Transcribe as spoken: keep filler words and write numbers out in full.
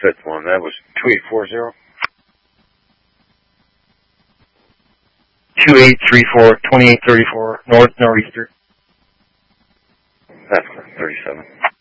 fifth one. That was two eight four zero? two eight three four, twenty-eight thirty-four, North Northeastern. That's correct, thirty-seven.